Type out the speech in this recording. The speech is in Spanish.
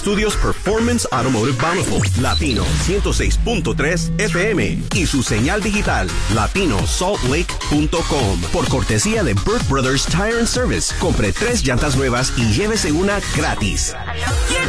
estudios Performance Automotive Bountiful, Latino 106.3 FM y su señal digital latinosaltlake.com. Por cortesía de Burt Brothers Tire and Service, compre 3 llantas nuevas y llévese una gratis.